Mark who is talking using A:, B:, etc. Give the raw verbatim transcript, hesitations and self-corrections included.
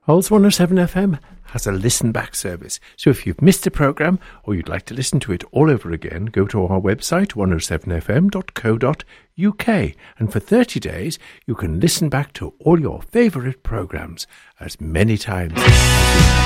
A: Halls one oh seven F M has a listen back service. So if you've missed a programme or you'd like to listen to it all over again, go to our website one oh seven f m dot co dot u k, and for thirty days you can listen back to all your favourite programmes as many times as you